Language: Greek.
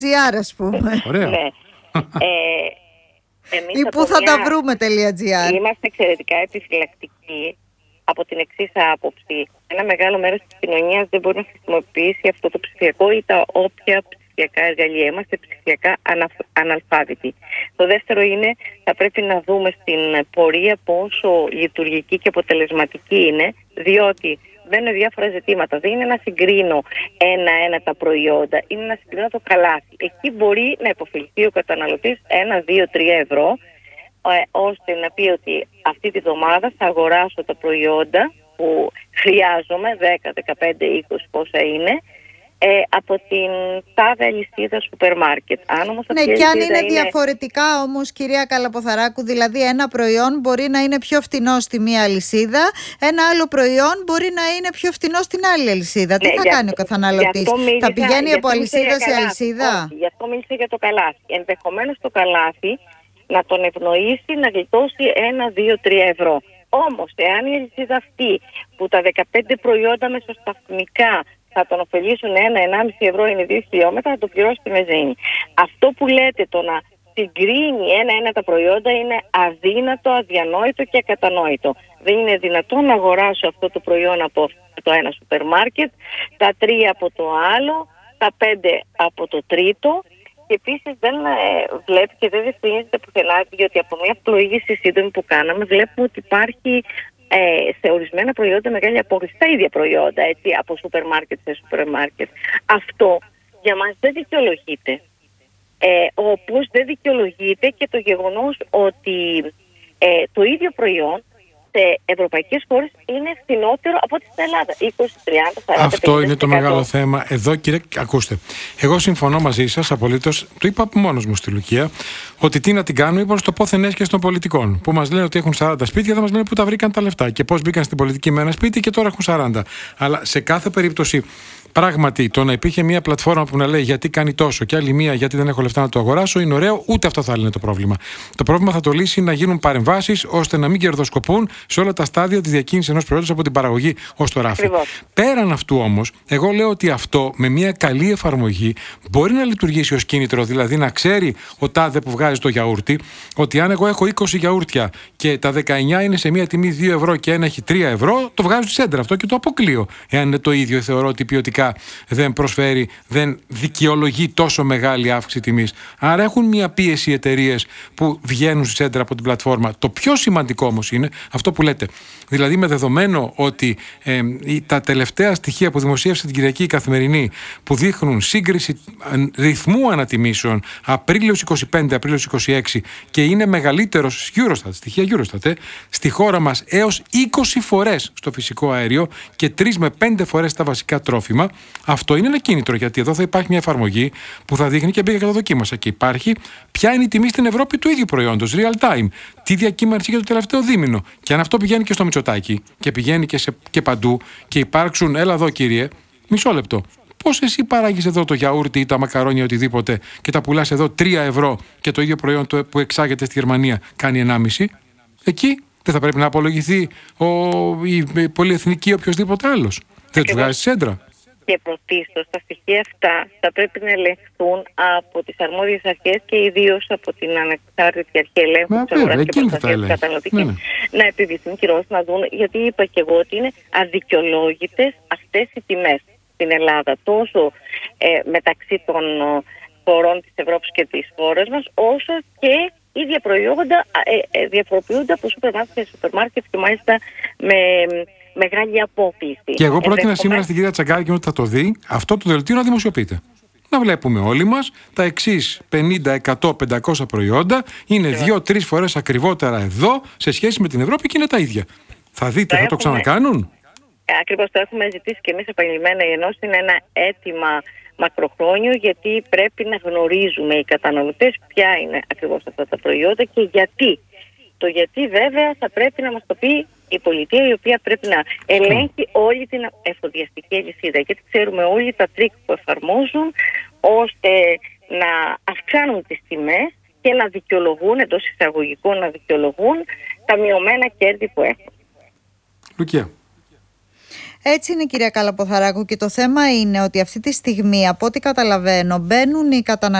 .gr, ας πούμε. Ωραία. Ναι. Ή πού θα τα βρούμε.gr. Είμαστε εξαιρετικά επιφυλακτικοί από την εξής άποψη. Ένα μεγάλο μέρος της κοινωνίας δεν μπορεί να χρησιμοποιήσει αυτό το ψηφιακό ή τα όποια ψηφιακά εργαλεία. Είμαστε ψηφιακά αναλφάβητοι. Το δεύτερο είναι, θα πρέπει να δούμε στην πορεία πόσο λειτουργική και αποτελεσματική είναι, διότι μπαίνουν διάφορα ζητήματα. Δεν είναι να συγκρίνω ένα-ένα τα προϊόντα, είναι να συγκρίνω το καλάθι. Εκεί μπορεί να υποφεληθεί ο καταναλωτής 1, 2, 3 ευρώ, ώστε να πει ότι αυτή τη βδομάδα θα αγοράσω τα προϊόντα που χρειάζομαι, 10, 15, 20 πόσα είναι, από την τάδε αλυσίδα σούπερ μάρκετ. Ναι, και αν είναι διαφορετικά όμως, κυρία Καλαποθαράκου, δηλαδή ένα προϊόν μπορεί να είναι πιο φθηνό στη μία αλυσίδα, ένα άλλο προϊόν μπορεί να είναι πιο φθηνό στην άλλη αλυσίδα. Τι θα κάνει ο καταναλωτής, θα πηγαίνει από αλυσίδα σε αλυσίδα? Όχι, γι' αυτό μίλησα για το καλάθι. Ενδεχομένως το καλάθι να τον ευνοήσει να γλιτώσει 1, 2, 3 ευρώ. Όμως, εάν η αλυσίδα αυτή που τα 15 προϊόντα μεσοσταθμικά θα τον ωφελήσουν 1-1,5 ευρώ, είναι 2 χιλιόμετρα, θα το πληρώσει τη μεζίνη. Αυτό που λέτε, το να συγκρίνει ένα-ένα τα προϊόντα, είναι αδύνατο, αδιανόητο και ακατανόητο. Δεν είναι δυνατόν να αγοράσω αυτό το προϊόν από το ένα σούπερ μάρκετ, τα 3 από το άλλο, τα 5 από το τρίτο. Και επίσης δεν βλέπει και δεν διευκρινίζεται πουθενά, διότι από μια πλοήγηση σύντομη που κάναμε βλέπουμε ότι υπάρχει σε ορισμένα προϊόντα μεγάλη απόκληση. Τα ίδια προϊόντα, έτσι, από σούπερ μάρκετ σε σούπερ μάρκετ. Αυτό για μας δεν δικαιολογείται. Όπως δεν δικαιολογείται και το γεγονός ότι το ίδιο προϊόν σε ευρωπαϊκές χώρες είναι φθηνότερο από ό,τι στην Ελλάδα. 20, 30, 40, Αυτό 50%. είναι το μεγάλο θέμα. Εδώ, κύριε, ακούστε. Εγώ συμφωνώ μαζί σας απολύτως. Το είπα μόνος μου στη Λουκία, ότι τι να την κάνουμε, είπα στο πόθεν έσχεση των πολιτικών. Που μας λένε ότι έχουν 40 σπίτια, δεν μας λένε πού τα βρήκαν τα λεφτά και πώς μπήκαν στην πολιτική με ένα σπίτι και τώρα έχουν 40. Αλλά σε κάθε περίπτωση, πράγματι, το να υπήρχε μια πλατφόρμα που να λέει γιατί κάνει τόσο και άλλη μία γιατί δεν έχω λεφτά να το αγοράσω είναι ωραίο, ούτε αυτό θα λύνει το πρόβλημα. Το πρόβλημα θα το λύσει να γίνουν παρεμβάσεις ώστε να μην κερδοσκοπούν σε όλα τα στάδια της διακίνησης ενός προϊόντος από την παραγωγή ως το ράφι. Πέραν αυτού όμως, εγώ λέω ότι αυτό με μια καλή εφαρμογή μπορεί να λειτουργήσει ως κίνητρο, δηλαδή να ξέρει ο τάδε που βγάζει το γιαούρτι ότι αν εγώ έχω 20 γιαούρτια και τα 19 είναι σε μια τιμή 2 ευρώ και ένα έχει 3 ευρώ, το βγάζω στη σέντρα αυτό και το αποκλείω. Εάν είναι το ίδιο, θεωρώ ότι ποιοτικά δεν προσφέρει, δεν δικαιολογεί τόσο μεγάλη αύξηση τιμής. Άρα έχουν μια πίεση οι εταιρείες που βγαίνουν στη σέντρα από την πλατφόρμα. Το πιο σημαντικό όμως είναι αυτό που λέτε. Δηλαδή, με δεδομένο ότι τα τελευταία στοιχεία που δημοσίευσε την Κυριακή η Καθημερινή, που δείχνουν σύγκριση ρυθμού ανατιμήσεων Απρίλιος 25, Απρίλιος 26 και είναι μεγαλύτερος στοιχεία Eurostat, στη χώρα μας έως 20 φορές στο φυσικό αέριο και 3 με 5 φορές στα βασικά τρόφιμα, αυτό είναι ένα κίνητρο, γιατί εδώ θα υπάρχει μια εφαρμογή που θα δείχνει και πήγα και το δοκίμασα και υπάρχει ποια είναι η τιμή στην Ευρώπη του ίδιου προϊόντος, real time, τι διακύμανση για το τελευταίο δίμηνο. Και αν αυτό πηγαίνει και στο Μητσοτάκι και πηγαίνει και παντού και υπάρξουν, έλα εδώ κύριε, μισό λεπτό. Πώς εσύ παράγεις εδώ το γιαούρτι ή τα μακαρόνια οτιδήποτε και τα πουλάς εδώ 3 ευρώ και το ίδιο προϊόν που εξάγεται στη Γερμανία κάνει 1,5? Εκεί δεν θα πρέπει να απολογηθεί η πολυεθνική οποιοδήποτε άλλος? Δεν τους βγάζει σέντρα. Και πρωτίστως τα στοιχεία αυτά θα πρέπει να ελεγχθούν από τις αρμόδιες αρχές και ιδίως από την ανεξάρτητη αρχή ελέγχου της αγοράς και προστασίας του καταναλωτή. Να επιβληθούν κυρώσεις, να δουν, γιατί είπα και εγώ ότι είναι αδικαιολόγητες αυτές οι τιμές στην Ελλάδα, τόσο μεταξύ των χωρών της Ευρώπης και της χώρας μας, όσο και ίδια προϊόντα διαφοροποιούνται από σούπερ μάρκετ σε σούπερ μάρκετ και μάλιστα με μεγάλη απόκληση. Και εγώ πρότεινα σήμερα στην κυρία Τσαγκάρη ότι θα το δει αυτό το δελτίο να δημοσιοποιείται. Να βλέπουμε όλοι μας τα εξής 50, 100, 500 προϊόντα είναι 2-3 φορές ακριβότερα εδώ σε σχέση με την Ευρώπη και είναι τα ίδια. Θα δείτε, θα το ξανακάνουν. Ακριβώς, το έχουμε ζητήσει και εμείς επανειλημμένα. Η Ενώση είναι ένα αίτημα μακροχρόνιο, γιατί πρέπει να γνωρίζουμε οι καταναλωτές ποια είναι ακριβώς αυτά τα προϊόντα και γιατί. Το γιατί βέβαια θα πρέπει να μας το πει η πολιτεία, η οποία πρέπει να ελέγχει όλη την εφοδιαστική αλυσίδα. Γιατί ξέρουμε όλοι τα τρίκ που εφαρμόζουν ώστε να αυξάνουν τις τιμές και να δικαιολογούν, εντός εισαγωγικών να δικαιολογούν τα μειωμένα κέρδη που έχουν. Λουκία. Έτσι είναι, κυρία Καλαποθαράκου, και το θέμα είναι ότι αυτή τη στιγμή, από ό,τι καταλαβαίνω, μπαίνουν οι καταναλωτές